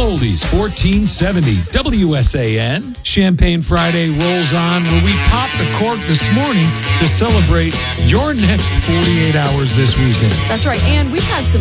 Oldies 1470 WSAN. Champagne Friday rolls on where we popped the cork this morning to celebrate your next 48 hours this weekend. That's right. And we've had some